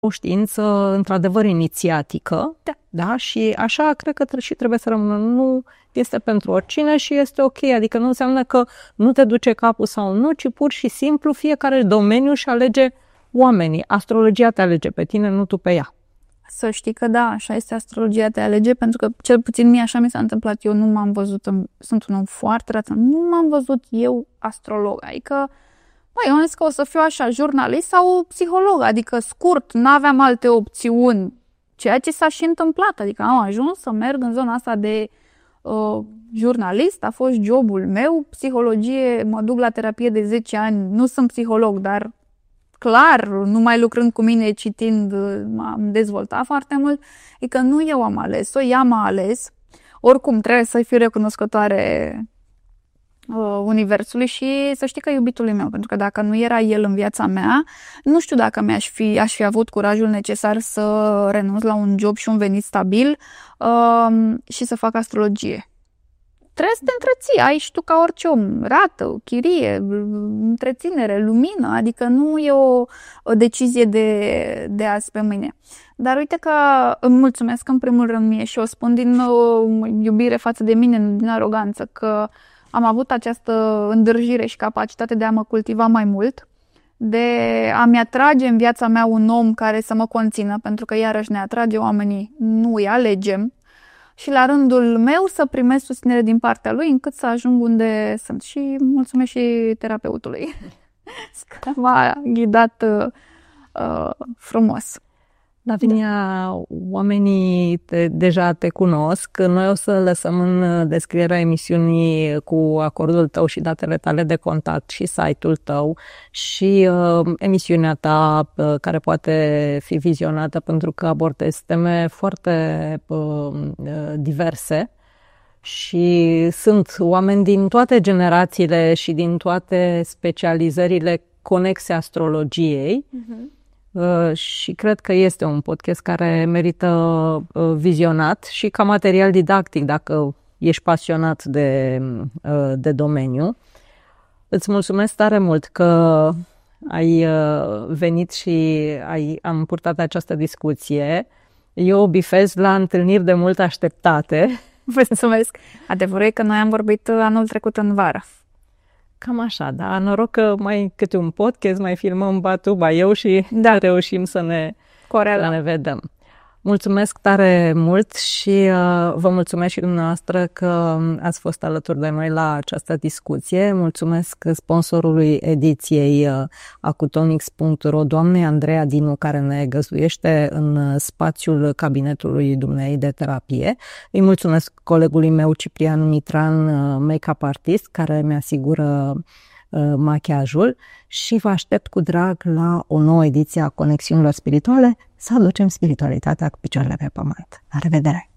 o știință într-adevăr inițiatică, da? Și așa cred că și trebuie să rămână. Nu este pentru oricine și este ok, adică nu înseamnă că nu te duce capul sau nu, ci pur și simplu fiecare domeniu și alege oamenii. Astrologia te alege pe tine, nu tu pe ea. Să știi că da, așa este, astrologia te alege, pentru că cel puțin mie așa mi s-a întâmplat. Eu nu m-am văzut, sunt un om foarte rațional, nu m-am văzut eu astrolog, adică eu am zis că o să fiu așa, jurnalist sau psiholog, adică scurt, n-aveam alte opțiuni, ceea ce s-a și întâmplat, adică am ajuns să merg în zona asta de jurnalist, a fost jobul meu, psihologie, mă duc la terapie de 10 ani, nu sunt psiholog, dar clar, numai lucrând cu mine, citind, m-am dezvoltat foarte mult, adică nu eu am ales-o, ea m-a ales, oricum trebuie să fiu recunoscătoare universului și să știi că iubitului meu, pentru că dacă nu era el în viața mea, nu știu dacă aș fi avut curajul necesar să renunț la un job și un venit stabil și să fac astrologie. Trebuie să te întreții, ai și tu ca orice om, rată, chirie, întreținere, lumină, adică nu e o decizie de azi pe mâine. Dar uite că îmi mulțumesc în primul rând mie și o spun din iubire față de mine, din aroganță, că am avut această îndârjire și capacitate de a mă cultiva mai mult, de a-mi atrage în viața mea un om care să mă conțină, pentru că iarăși ne atrage oamenii, nu îi alegem, și la rândul meu să primesc susținere din partea lui încât să ajung unde sunt. Și mulțumesc și terapeutului că m-a ghidat frumos. Lavinia, oamenii deja te cunosc. Noi o să lăsăm în descrierea emisiunii cu acordul tău și datele tale de contact și site-ul tău și emisiunea ta care poate fi vizionată pentru că abordezi teme foarte diverse și sunt oameni din toate generațiile și din toate specializările conexe astrologiei. Și cred că este un podcast care merită vizionat și ca material didactic dacă ești pasionat de domeniu. Îți mulțumesc tare mult că ai venit și am purtat această discuție. Eu bifez la întâlniri de mult așteptate. Vă mulțumesc! Adevărul e că noi am vorbit anul trecut în vară. Cam așa, da. Noroc că mai câte un podcast, mai filmăm Batuba eu și reușim să ne vedem. Mulțumesc tare mult și vă mulțumesc și dumneavoastră că ați fost alături de noi la această discuție. Mulțumesc sponsorului ediției Acutonics.ro, doamnei Andreea Dinu, care ne găzduiește în spațiul cabinetului dumneei de terapie. Îi mulțumesc colegului meu Ciprian Mitran, make-up artist, care mi-asigură machiajul și vă aștept cu drag la o nouă ediție a Conexiunilor Spirituale să aducem spiritualitatea cu picioarele pe pământ. La revedere!